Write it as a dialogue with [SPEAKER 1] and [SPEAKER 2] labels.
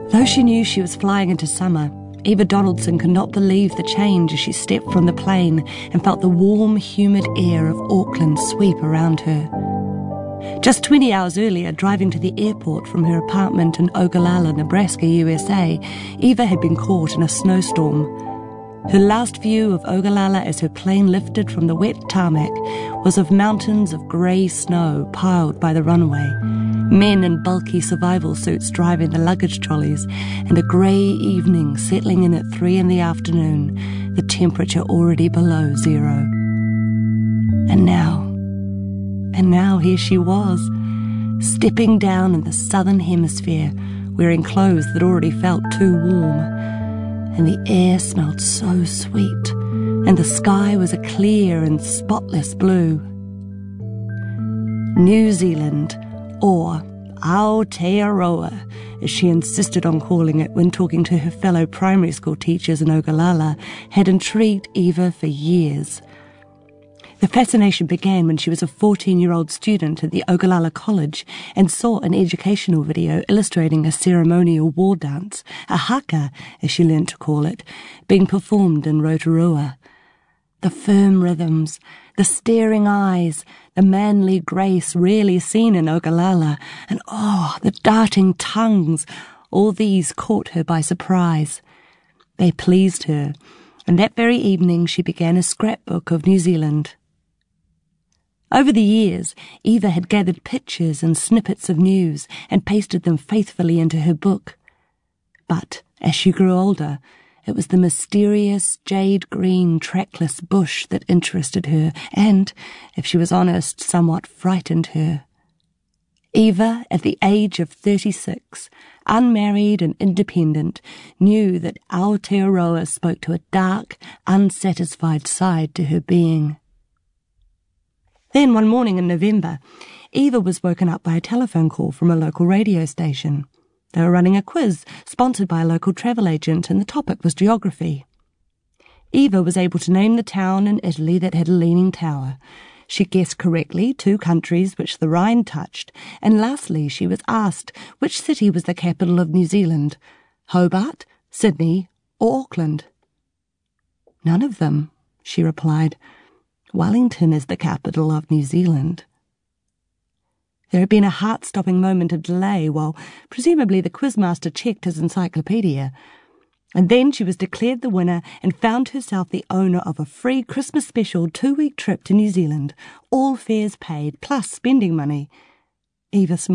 [SPEAKER 1] Though she knew she was flying into summer, Eva Donaldson could not believe the change as she stepped from the plane and felt the warm, humid air of Auckland sweep around her. Just 20 hours earlier, driving to the airport from her apartment in Ogallala, Nebraska, USA, Eva had been caught in a snowstorm. Her last view of Ogallala as her plane lifted from the wet tarmac was of mountains of grey snow piled by the runway, men in bulky survival suits driving the luggage trolleys, and a grey evening settling in at 3 in the afternoon, the temperature already below zero. And now here she was, stepping down in the southern hemisphere, wearing clothes that already felt too warm. And the air smelled so sweet, and the sky was a clear and spotless blue. New Zealand, or Aotearoa, as she insisted on calling it when talking to her fellow primary school teachers in Ogallala, had intrigued Eva for years. The fascination began when she was a 14-year-old student at the Ogallala College and saw an educational video illustrating a ceremonial war dance, a haka, as she learned to call it, being performed in Rotorua. The firm rhythms, the staring eyes, the manly grace rarely seen in Ogallala, and the darting tongues, all these caught her by surprise. They pleased her, and that very evening she began a scrapbook of New Zealand. Over the years, Eva had gathered pictures and snippets of news and pasted them faithfully into her book. But as she grew older, it was the mysterious jade-green trackless bush that interested her and, if she was honest, somewhat frightened her. Eva, at the age of 36, unmarried and independent, knew that Aotearoa spoke to a dark, unsatisfied side to her being. Then one morning in November, Eva was woken up by a telephone call from a local radio station. They were running a quiz sponsored by a local travel agent, and the topic was geography. Eva was able to name the town in Italy that had a leaning tower. She guessed correctly 2 countries which the Rhine touched, and lastly she was asked which city was the capital of New Zealand, Hobart, Sydney, or Auckland. "None of them," she replied. "Wellington is the capital of New Zealand." There had been a heart-stopping moment of delay while presumably the quizmaster checked his encyclopedia. And then she was declared the winner and found herself the owner of a free Christmas special 2-week trip to New Zealand, all fares paid plus spending money. Eva smiled.